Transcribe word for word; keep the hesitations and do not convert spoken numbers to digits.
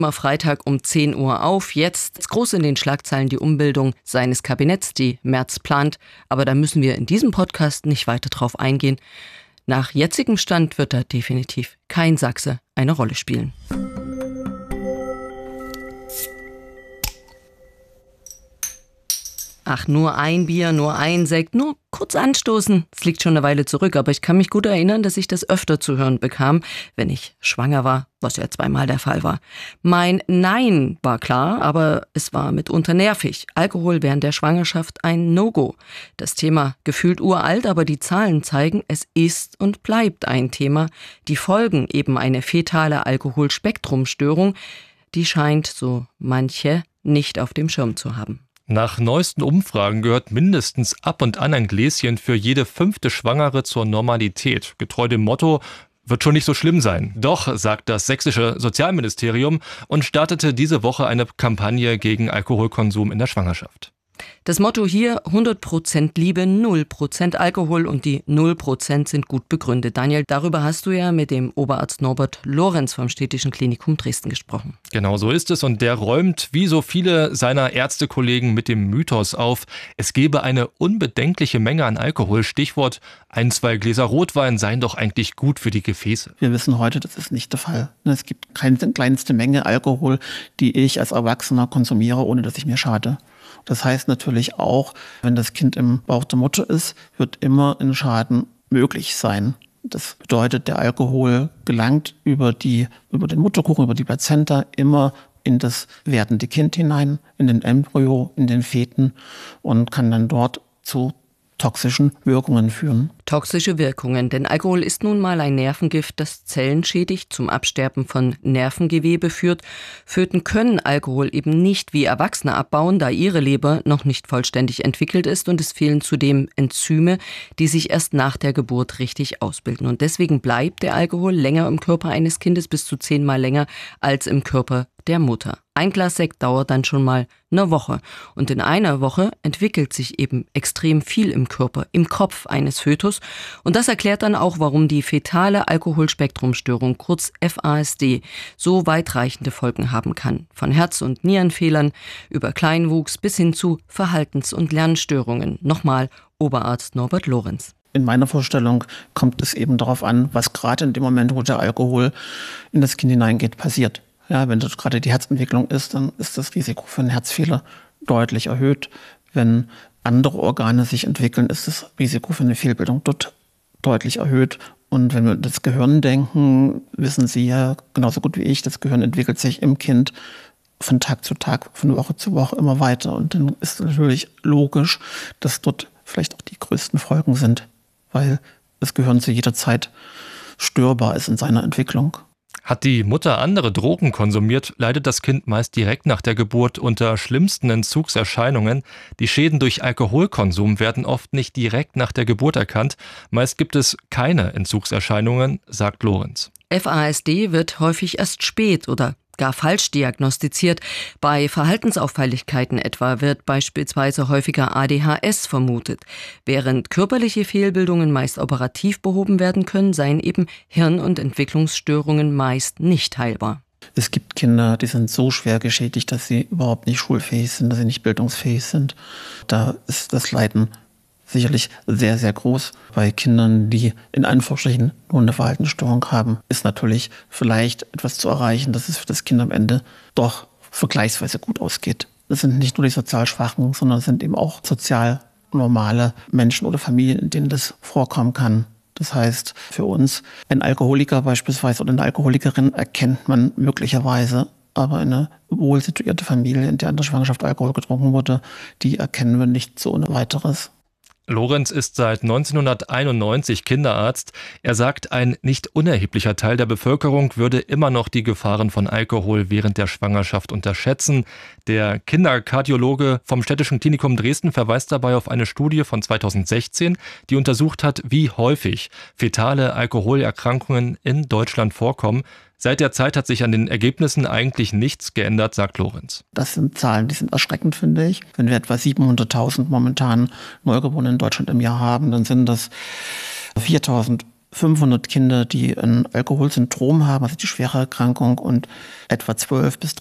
Mal Freitag um zehn Uhr auf. Jetzt groß in den Schlagzeilen die Umbildung seines Kabinetts, die Merz plant. Aber da müssen wir in diesem Podcast nicht weiter drauf eingehen. Nach jetzigem Stand wird da definitiv kein Sachse eine Rolle spielen. Ach, nur ein Bier, nur ein Sekt, nur kurz anstoßen. Es liegt schon eine Weile zurück, aber ich kann mich gut erinnern, dass ich das öfter zu hören bekam, wenn ich schwanger war, was ja zweimal der Fall war. Mein Nein war klar, aber es war mitunter nervig. Alkohol während der Schwangerschaft ein No-Go. Das Thema gefühlt uralt, aber die Zahlen zeigen, es ist und bleibt ein Thema. Die Folgen, eben eine fetale Alkoholspektrumstörung, die scheint, so manche, nicht auf dem Schirm zu haben. Nach neuesten Umfragen gehört mindestens ab und an ein Gläschen für jede fünfte Schwangere zur Normalität. Getreu dem Motto, wird schon nicht so schlimm sein. Doch, sagt das sächsische Sozialministerium und startete diese Woche eine Kampagne gegen Alkoholkonsum in der Schwangerschaft. Das Motto hier, hundert Prozent Liebe, null Prozent Alkohol, und die null Prozent sind gut begründet. Daniel, darüber hast du ja mit dem Oberarzt Norbert Lorenz vom Städtischen Klinikum Dresden gesprochen. Genau so ist es, und der räumt wie so viele seiner Ärztekollegen mit dem Mythos auf, es gebe eine unbedenkliche Menge an Alkohol. Stichwort, ein, zwei Gläser Rotwein seien doch eigentlich gut für die Gefäße. Wir wissen heute, das ist nicht der Fall. Es gibt keine kleinste Menge Alkohol, die ich als Erwachsener konsumiere, ohne dass ich mir schade. Das heißt natürlich auch, wenn das Kind im Bauch der Mutter ist, wird immer ein Schaden möglich sein. Das bedeutet, der Alkohol gelangt über, die, über den Mutterkuchen, über die Plazenta immer in das werdende Kind hinein, in den Embryo, in den Feten, und kann dann dort zu toxischen Wirkungen führen. Toxische Wirkungen, denn Alkohol ist nun mal ein Nervengift, das Zellen schädigt, zum Absterben von Nervengewebe führt. Föten können Alkohol eben nicht wie Erwachsene abbauen, da ihre Leber noch nicht vollständig entwickelt ist, und es fehlen zudem Enzyme, die sich erst nach der Geburt richtig ausbilden. Und deswegen bleibt der Alkohol länger im Körper eines Kindes, bis zu zehnmal länger als im Körper der Mutter. Ein Glas Sekt dauert dann schon mal eine Woche. Und in einer Woche entwickelt sich eben extrem viel im Körper, im Kopf eines Fötus. Und das erklärt dann auch, warum die fetale Alkoholspektrumstörung, kurz F A S D, so weitreichende Folgen haben kann. Von Herz- und Nierenfehlern über Kleinwuchs bis hin zu Verhaltens- und Lernstörungen. Nochmal Oberarzt Norbert Lorenz. In meiner Vorstellung kommt es eben darauf an, was gerade in dem Moment, wo der Alkohol in das Kind hineingeht, passiert. Ja, wenn das gerade die Herzentwicklung ist, dann ist das Risiko für einen Herzfehler deutlich erhöht. Wenn andere Organe sich entwickeln, ist das Risiko für eine Fehlbildung dort deutlich erhöht. Und wenn wir das Gehirn denken, wissen Sie ja genauso gut wie ich, das Gehirn entwickelt sich im Kind von Tag zu Tag, von Woche zu Woche immer weiter. Und dann ist natürlich logisch, dass dort vielleicht auch die größten Folgen sind, weil das Gehirn zu jeder Zeit störbar ist in seiner Entwicklung. Hat die Mutter andere Drogen konsumiert, leidet das Kind meist direkt nach der Geburt unter schlimmsten Entzugserscheinungen. Die Schäden durch Alkoholkonsum werden oft nicht direkt nach der Geburt erkannt. Meist gibt es keine Entzugserscheinungen, sagt Lorenz. F A S D wird häufig erst spät oder gar falsch diagnostiziert. Bei Verhaltensauffälligkeiten etwa wird beispielsweise häufiger A D H S vermutet. Während körperliche Fehlbildungen meist operativ behoben werden können, seien eben Hirn- und Entwicklungsstörungen meist nicht heilbar. Es gibt Kinder, die sind so schwer geschädigt, dass sie überhaupt nicht schulfähig sind, dass sie nicht bildungsfähig sind. Da ist das Leiden sicherlich sehr, sehr groß. Bei Kindern, die in Anführungsstrichen nur eine Verhaltensstörung haben, ist natürlich vielleicht etwas zu erreichen, dass es für das Kind am Ende doch vergleichsweise gut ausgeht. Das sind nicht nur die sozial Schwachen, sondern es sind eben auch sozial normale Menschen oder Familien, in denen das vorkommen kann. Das heißt, für uns, ein Alkoholiker beispielsweise oder eine Alkoholikerin erkennt man möglicherweise, aber eine wohl situierte Familie, in der in der Schwangerschaft Alkohol getrunken wurde, die erkennen wir nicht so ohne weiteres. Lorenz ist seit neunzehnhunderteinundneunzig Kinderarzt. Er sagt, ein nicht unerheblicher Teil der Bevölkerung würde immer noch die Gefahren von Alkohol während der Schwangerschaft unterschätzen. Der Kinderkardiologe vom Städtischen Klinikum Dresden verweist dabei auf eine Studie von zweitausendsechzehn, die untersucht hat, wie häufig fetale Alkoholerkrankungen in Deutschland vorkommen. Seit der Zeit hat sich an den Ergebnissen eigentlich nichts geändert, sagt Lorenz. Das sind Zahlen, die sind erschreckend, finde ich. Wenn wir etwa siebenhunderttausend momentan Neugeborene in Deutschland im Jahr haben, dann sind das viertausend fünfhundert Kinder, die ein Alkoholsyndrom haben, also die schwere Erkrankung, und etwa zwölf bis